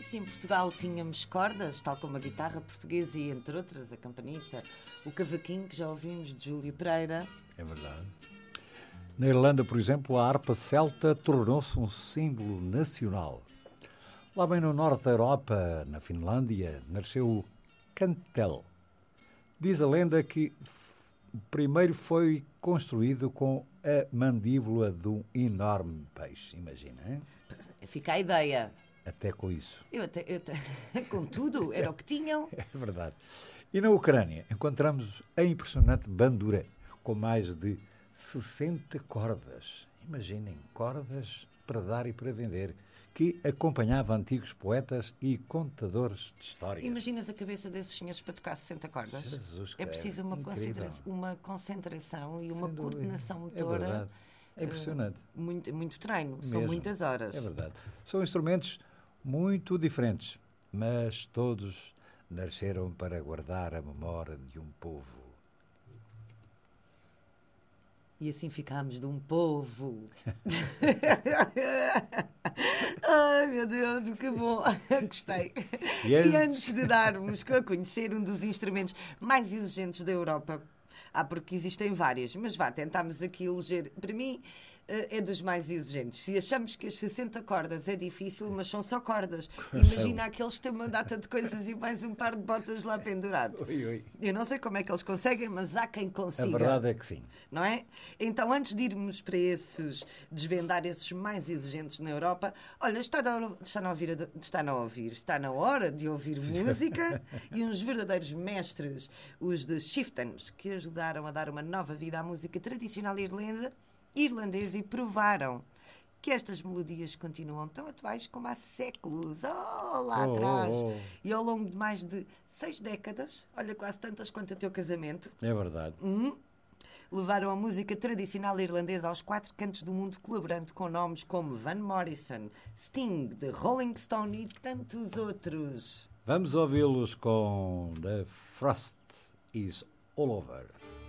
se em Portugal tínhamos cordas, tal como a guitarra portuguesa e, entre outras, a campaniça, o cavaquinho, que já ouvimos, de Júlio Pereira. É verdade. Na Irlanda, por exemplo, a harpa celta tornou-se um símbolo nacional. Lá bem no norte da Europa, na Finlândia, nasceu o cantel. Diz a lenda que o primeiro foi construído com a mandíbula de um enorme peixe. Imagina, hein? Fica a ideia. Até com isso. Com tudo, era o que tinham. É verdade. E na Ucrânia encontramos a impressionante bandura, com mais de 60 cordas. Imaginem, cordas para dar e para vender, que acompanhava antigos poetas e contadores de histórias. Imaginas a cabeça desses senhores para tocar 60 cordas? Jesus, é preciso uma concentração e uma coordenação motora. É verdade. É impressionante. Muito treino. Mesmo. São muitas horas. É verdade. São instrumentos muito diferentes, mas todos nasceram para guardar a memória de um povo. E assim ficámos de um povo. Ai, meu Deus, que bom. Gostei. E antes de darmos a conhecer um dos instrumentos mais exigentes da Europa, porque existem vários, mas tentámos aqui eleger. Para mim, é dos mais exigentes. Se achamos que as 60 cordas é difícil, mas são só cordas. Imagina aqueles que têm uma data de coisas e mais um par de botas lá pendurado. Ui. Eu não sei como é que eles conseguem, mas há quem consiga. A verdade é que sim. Não é? Então, antes de irmos para desvendar esses mais exigentes na Europa, olha, está na hora de ouvir música e uns verdadeiros mestres, os de Chieftains, que ajudaram a dar uma nova vida à música tradicional irlandesa e provaram que estas melodias continuam tão atuais como há séculos, lá atrás. E ao longo de mais de 6 décadas, olha, quase tantas quanto o teu casamento. É verdade. Levaram a música tradicional irlandesa aos 4 cantos do mundo, colaborando com nomes como Van Morrison, Sting, The Rolling Stone e tantos outros. Vamos ouvi-los com The Frost is All Over.